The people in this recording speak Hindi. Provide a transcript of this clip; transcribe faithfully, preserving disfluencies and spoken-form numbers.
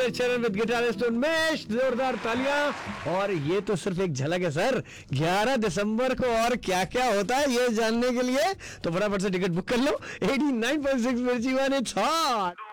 चरण विद गिटारिस्ट उन्मेष, जोरदार तालियां। और ये तो सिर्फ एक झलक है सर, ग्यारह दिसंबर को और क्या क्या होता है ये जानने के लिए तो फटाफट से टिकट बुक कर लो। एटी नाइन पॉइंट सिक्स मिर्ची वन, इट्स हॉट।